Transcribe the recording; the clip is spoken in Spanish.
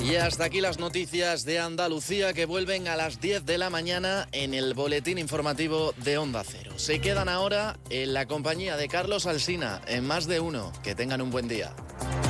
Y hasta aquí las noticias de Andalucía, que vuelven a las 10 de la mañana en el boletín informativo de Onda Cero. Se quedan ahora en la compañía de Carlos Alsina, en Más de Uno. Que tengan un buen día.